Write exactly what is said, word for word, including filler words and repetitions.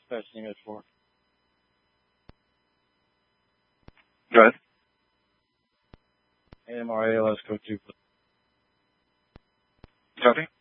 Dispatching image four. Go ahead. A M R A L S code two. Copy.